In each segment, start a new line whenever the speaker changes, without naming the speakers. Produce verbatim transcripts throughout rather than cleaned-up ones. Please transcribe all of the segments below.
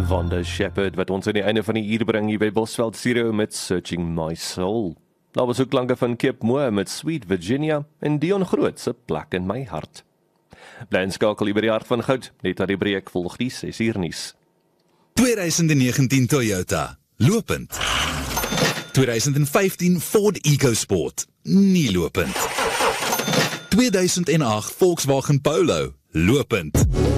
Van de Shepherd, wat ons aan die einde van die uur bring hier by Bosveld Zero met Searching My Soul. Daar was ook klanke van Kip Moore met Sweet Virginia en Dion Groot se Plek in My Hart. Bly inskakel hier by die hart van goud, net na die breek volg die ses uur nuus.
twintig negentien Toyota, lopend. twintig vyftien Ford EcoSport, nie lopend. tweeduisend agt Volkswagen Polo, lopend.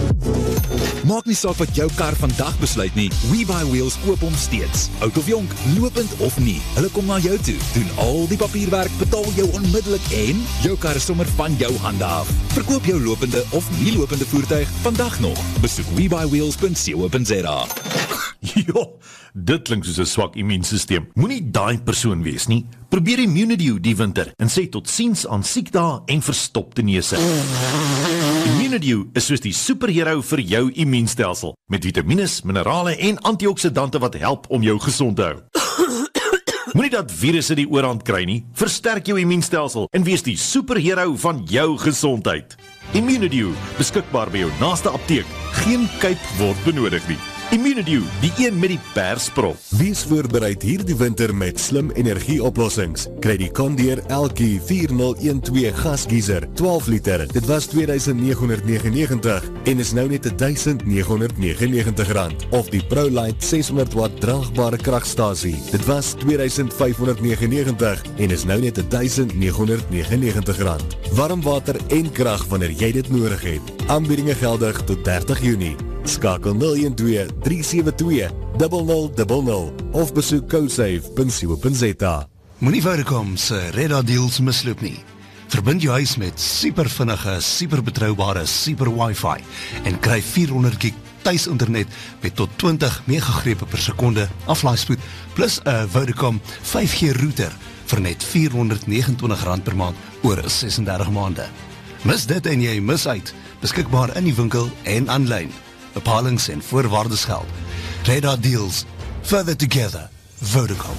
Maak nie saak wat jou kar vandag besluit nie, WeBuyWheels koop hom steeds. Oud of jonk, lopend of nie, hulle kom na jou toe, doen al die papierwerk, betaal jou onmiddellik en jou kar is sommer van jou hande af. Verkoop jou lopende of nie lopende voertuig vandag nog. Besoek we buy wheels dot co dot za.
Jo, dit klink soos 'n swak immuunstelsel. Moenie daai persoon wees nie. Probeer Immunidew die winter en sê tot siens aan siekdae en verstopte neuse. Immunidew is soos die superhero vir jou immuunstelsel, met vitamines, minerale en antioksidante wat help om jou gesond te hou. Moenie dat virusse die oorhand kry nie, versterk jou immuunstelsel en wees die superhero van jou gesondheid. Immunidew, beskikbaar by jou naaste apteek. Geen kyk word benodig nie. Immunidew, die een met die persprop.
Wees voorbereid hierdie winter met slim energieoplossings. Kry die Condeer L Q vier nul een twee gasgiezer, twaalf liter. Dit was twee duisend nege honderd negenennegentig en is nou net duisend nege honderd negenennegentig rand. Of die ProLight ses honderd watt draagbare kragstasie. Dit was twee duisend vyf honderd negenennegentig en is nou net duisend nege honderd negenennegentig rand. Warm water en krag wanneer jy dit nodig het. Aanbiedinge geldig tot dertig Junie. Skakel nul een twee drie sewe twee nul nul nul nul of besoek codesave punt co punt za.
Moenie Vodacom se Reda deals misloop nie. Verbind jou huis met super vinnige, super betroubare, super wifi en kry vierhonderd gig tuisinternet met tot twintig megagrepe per sekonde aflaaispoed plus 'n Vodacom vyf G router vir net vierhonderd negenentwintig rand per maand oor sesendertig maande. Mis dit en jy mis uit. Beskikbaar in die winkel en aanlyn. Bepalings en voorwaardes geld. Reda deals. Further together. Vodacom.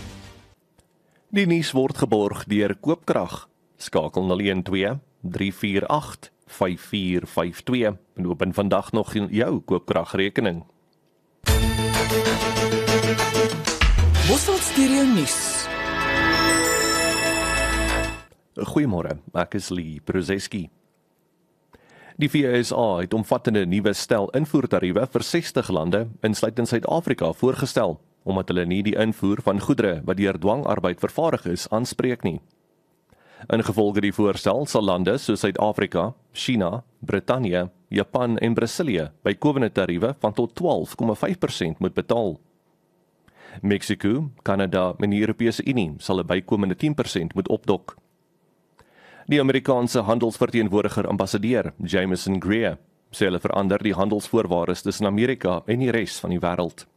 Die nuus word geborg deur Koopkrag. Skakel nul een twee drie vier agt vyf vier vyf twee en open vandag nog jou Koopkragrekening.
Bosveld Stereo nuus.
Goeiemôre, ek is Lee Prozeski. Die V S A het omvattende nuwe stel invoertariewe vir sestig lande, insluitend Suid-Afrika, voorgestel, omdat hulle nie die invoer van goedere wat deur dwangarbeid vervaardig is, aanspreek nie. Ingevolge die voorstel sal lande soos Suid-Afrika, China, Brittanje, Japan en Brasilië bykomende tariewe van tot twaalf komma vyf persent moet betaal. Mexico, Kanada en die Europese Unie sal 'n bykomende tien persent moet opdok. Die Amerikaanse handelsverteenwoordiger ambassadeur, Jameson Greer, sê hulle verander die handelsvoorwaardes tussen Amerika en die res van die wêreld.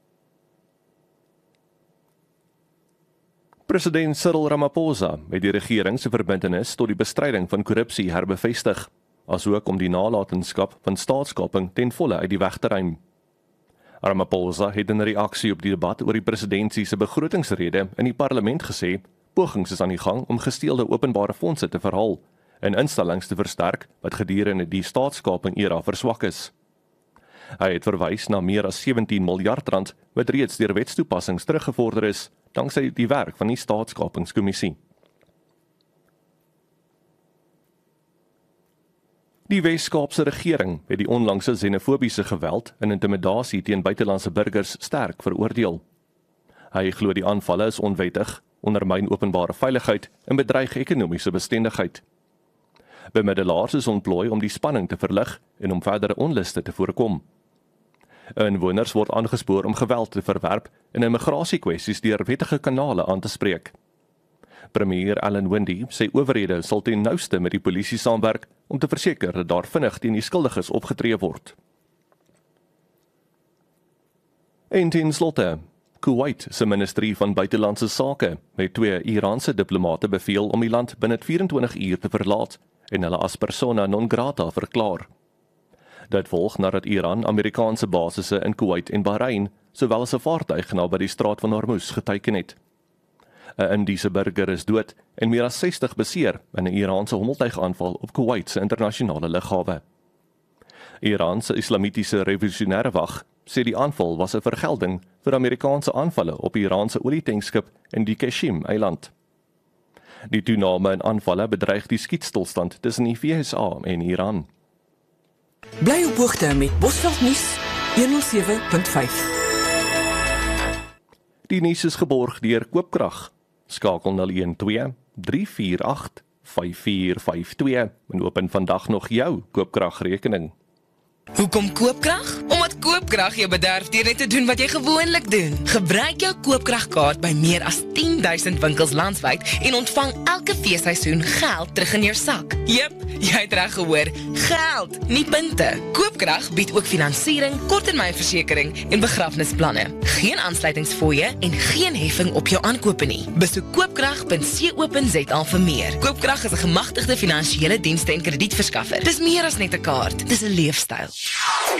President Cyril Ramaphosa het die regering se verbintenis tot die bestryding van korrupsie herbevestig, asook om die nalatenskap van staatskaping ten volle uit die weg te ruim. Ramaphosa het in reaksie op die debat oor die presidentsie se begrotingsrede in die parlement gesê, pogings is aan die gang om gesteelde openbare fondse te verhaal en instellings te versterk wat gedurende die staatskaping-era verswak is. Hy het verwys na meer as sewentien miljard rand wat reeds deur wetstoepassings teruggevorder is, danksy die werk van die staatskapingskommissie. Die Wes-Kaapse regering het die onlangse xenofobiese geweld en intimidasie teen buitelandse burgers sterk veroordeel. Hy glo die aanvalle is onwettig, ondermyn openbare veiligheid en bedreig ekonomiese bestendigheid. Bemiddelaars is ontplooi om die spanning te verlig en om verdere onluste te voorkom. Inwoners word aangespoor om geweld te verwerp en immigrasiekwessies deur wettige kanale aan te spreek. Premier Alan Winde sê owerhede sal ten nouste met die polisie saamwerk om te verseker dat daar vinnig teen die skuldiges opgetree word. En ten slotte, Kuwait se ministerie van buitelandse sake het twee Iraanse diplomate beveel om die land binne vyerentwintig uur te verlaat en hulle as persona non grata verklaar. Dit volg nadat Iran Amerikaanse basisse in Kuwait en Bahrein, sowel as 'n vaartuig naby die straat van Hormuz geteiken het. 'n Indiese burger is dood en meer as sestig beseer in 'n Iraanse hommeltuigaanval op Kuwait se internasionale lughawe. Iran se Islamitiese Revolusionêre Wag, sê die aanval was 'n vergelding vir Amerikaanse aanvalle op die Iraanse olietankskip in die Qassim-eiland. Die toename in aanvalle bedreig die skietstilstand tussen die V S A en Iran.
Bly op hoogte met Bosveld nuus honderd sewe punt vyf.
Die nuus is geborg deur Koopkrag. Skakel nul een twee drie vier agt vyf vier vyf twee en open vandag nog jou Koopkragrekening.
Hoekom Koopkrag? Omdat Koopkrag jou bederf deur net te doen wat jy gewoonlik doen. Gebruik jou Koopkragkaart by meer as tien duisend winkels landwyd en ontvang elke feesseisoen geld terug in jou sak. Jep, jy het reg gehoor, geld, nie punte. Koopkrag bied ook finansiering, korttermynversekering en begrafnisplanne. Geen aansluitingsfooie en geen heffing op jou aankope nie. Besoek koopkrag punt co punt za vir meer. Koopkrag is 'n gemagtigde finansiële dienste en kredietverskaffer. Dis meer as net 'n kaart, dis 'n leefstyl.